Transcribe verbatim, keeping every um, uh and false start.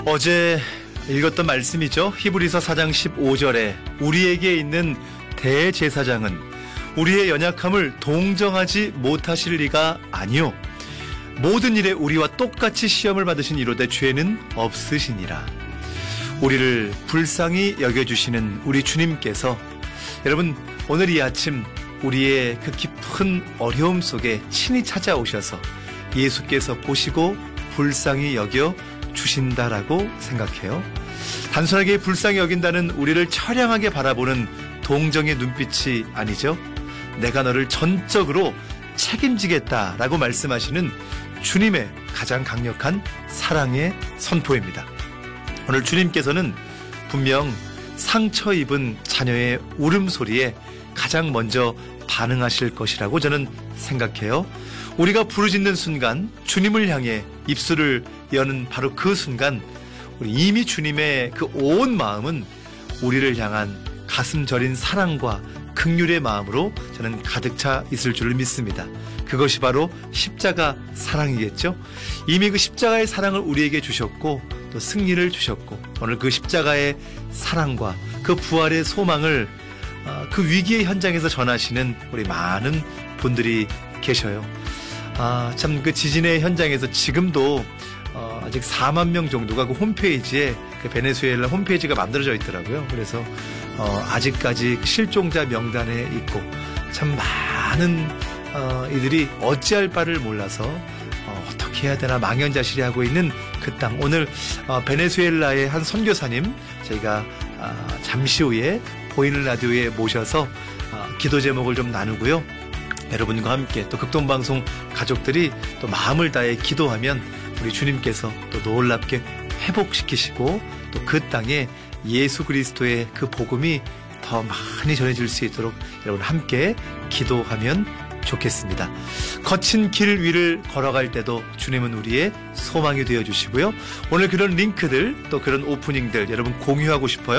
어제 읽었던 말씀이죠. 히브리서 사 장 십오 절에 우리에게 있는 대제사장은 우리의 연약함을 동정하지 못하실 리가 아니요 모든 일에 우리와 똑같이 시험을 받으신 이로되 죄는 없으시니라. 우리를 불쌍히 여겨주시는 우리 주님께서 여러분 오늘 이 아침 우리의 그 깊은 어려움 속에 친히 찾아오셔서 예수께서 보시고 불쌍히 여겨 주신다라고 생각해요. 단순하게 불쌍히 여긴다는 우리를 처량하게 바라보는 동정의 눈빛이 아니죠. 내가 너를 전적으로 책임지겠다라고 말씀하시는 주님의 가장 강력한 사랑의 선포입니다. 오늘 주님께서는 분명 상처 입은 자녀의 울음소리에 가장 먼저 반응하실 것이라고 저는 생각해요. 우리가 부르짖는 순간 주님을 향해 입술을 여는 바로 그 순간 우리 이미 주님의 그 온 마음은 우리를 향한 가슴 저린 사랑과 긍휼의 마음으로 저는 가득 차 있을 줄을 믿습니다. 그것이 바로 십자가 사랑이겠죠. 이미 그 십자가의 사랑을 우리에게 주셨고 또 승리를 주셨고 오늘 그 십자가의 사랑과 그 부활의 소망을 그 위기의 현장에서 전하시는 우리 많은 분들이 계셔요. 아, 참 그 지진의 현장에서 지금도 어, 아직 사만 명 정도가 그 홈페이지에 그 베네수엘라 홈페이지가 만들어져 있더라고요. 그래서 어, 아직까지 실종자 명단에 있고 참 많은 어, 이들이 어찌할 바를 몰라서 어, 어떻게 해야 되나 망연자실해하고 있는 그 땅. 오늘 어, 베네수엘라의 한 선교사님 저희가 어, 잠시 후에 보이는 라디오에 모셔서 어, 기도 제목을 좀 나누고요. 여러분과 함께 또 극동방송 가족들이 또 마음을 다해 기도하면 우리 주님께서 또 놀랍게 회복시키시고 또 그 땅에 예수 그리스도의 그 복음이 더 많이 전해질 수 있도록 여러분 함께 기도하면 좋겠습니다. 거친 길 위를 걸어갈 때도 주님은 우리의 소망이 되어주시고요. 오늘 그런 링크들 또 그런 오프닝들 여러분 공유하고 싶어요.